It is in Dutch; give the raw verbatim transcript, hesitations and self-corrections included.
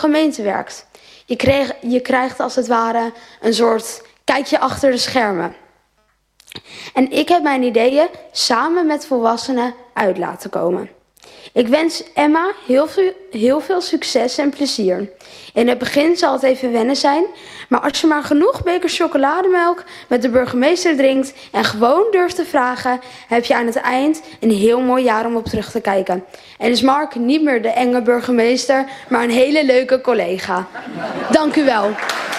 gemeente werkt. Je, kreeg, je krijgt als het ware een soort kijkje achter de schermen. En ik heb mijn ideeën samen met volwassenen uit laten komen. Ik wens Emma heel veel, heel veel succes en plezier. In het begin zal het even wennen zijn, maar als je maar genoeg bekers chocolademelk met de burgemeester drinkt en gewoon durft te vragen, heb je aan het eind een heel mooi jaar om op terug te kijken. En is Mark niet meer de enge burgemeester, maar een hele leuke collega. Dank u wel.